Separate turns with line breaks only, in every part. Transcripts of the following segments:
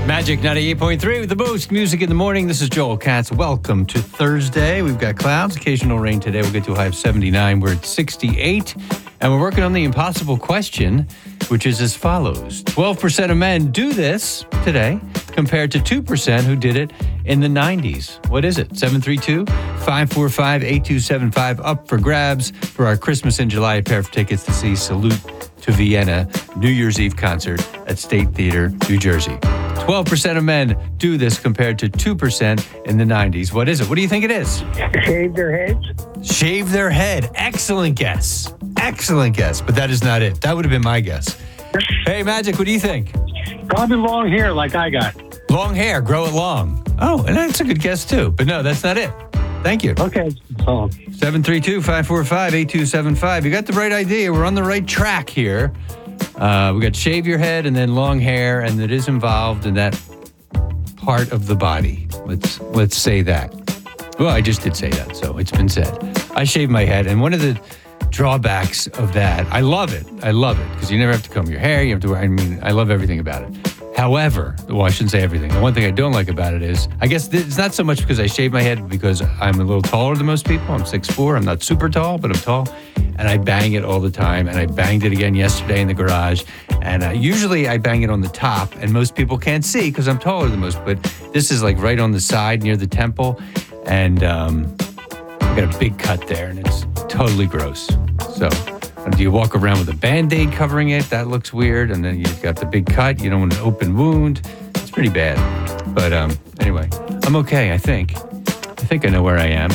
Magic 98.3 with the Boost Music in the Morning. This is Joel Katz. Welcome to Thursday. We've got clouds, occasional rain today. We'll get to a high of 79. We're at 68. And we're working on the impossible question, which is as follows. 12% of men do this today compared to 2% who did it in the 90s. What is it? 732-545-8275 up for grabs for our Christmas in July pair of tickets to see Salute to Vienna New Year's Eve concert at State Theater, New Jersey. 12% of men do this compared to 2% in the 90s. What is it? What do you think it is?
Shave their heads?
Shave their head. Excellent guess. Excellent guess. But that is not it. That would have been my guess. Hey, Magic, what do you think?
Probably long hair like I got.
Long hair. Grow it long. Oh, and that's a good guess, too. But no, that's not it. Thank you.
Okay.
732-545-8275. You got the right idea. We're on the right track here. We got shave your head and then long hair, and it is involved in that part of the body. Let's say that. Well, I just did say that, so it's been said. I shave my head, and one of the drawbacks of that, I love it, because you never have to comb your hair. You have to. I love everything about it. However, well, I shouldn't say everything. The one thing I don't like about it is, I guess it's not so much because I shave my head, but because I'm a little taller than most people. I'm 6'4". I'm not super tall, but I'm tall. And I bang it all the time. And I banged it again yesterday in the garage. And usually I bang it on the top, and most people can't see because I'm taller than most. But this is like right on the side near the temple. And I got a big cut there, and it's totally gross. So do you walk around with a Band-Aid covering it? That looks weird. And then you've got the big cut. You don't want an open wound. It's pretty bad. But anyway, I'm okay, I think. I think I know where I am.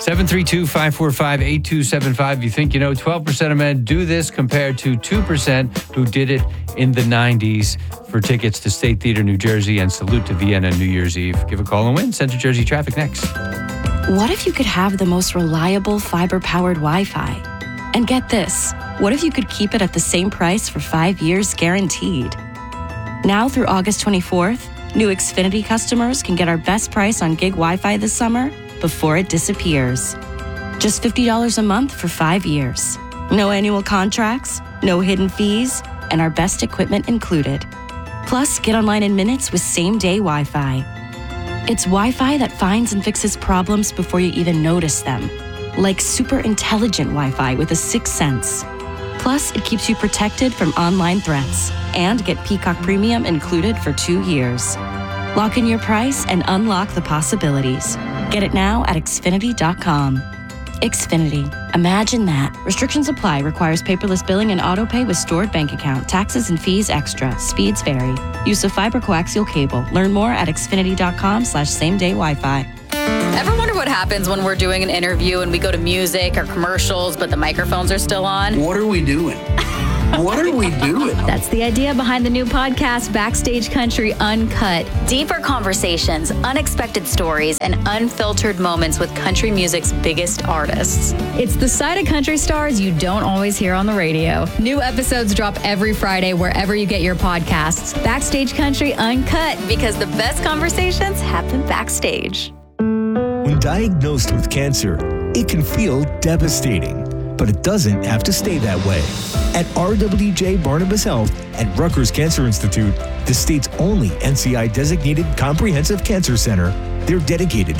732-545-8275. You think you know 12% of men do this compared to 2% who did it in the 90s for tickets to State Theater, New Jersey and Salute to Vienna New Year's Eve. Give a call and win. Central Jersey traffic next.
What if you could have the most reliable fiber-powered Wi-Fi? And get this, what if you could keep it at the same price for 5 years guaranteed? Now through August 24th, new Xfinity customers can get our best price on gig Wi-Fi this summer before it disappears. Just $50 a month for 5 years. No annual contracts, no hidden fees, and our best equipment included. Plus, get online in minutes with same-day Wi-Fi. It's Wi-Fi that finds and fixes problems before you even notice them. Like super intelligent Wi-Fi with a sixth sense. Plus, it keeps you protected from online threats. And get Peacock Premium included for 2 years. Lock in your price and unlock the possibilities. Get it now at Xfinity.com. Xfinity. Imagine that. Restrictions apply. Requires paperless billing and autopay with stored bank account. Taxes and fees extra. Speeds vary. Use of fiber coaxial cable. Learn more at Xfinity.com/same-day Wi-Fi.
Ever wonder what happens when we're doing an interview and we go to music or commercials, but the microphones are still on?
What are we doing? What are we doing?
That's the idea behind the new podcast, Backstage Country Uncut.
Deeper conversations, unexpected stories, and unfiltered moments with country music's biggest artists.
It's the side of country stars you don't always hear on the radio. New episodes drop every Friday wherever you get your podcasts. Backstage Country Uncut.
Because the best conversations happen backstage.
When diagnosed with cancer, it can feel devastating, but it doesn't have to stay that way. At RWJ Barnabas Health and Rutgers Cancer Institute, the state's only NCI-designated comprehensive cancer center, they're dedicated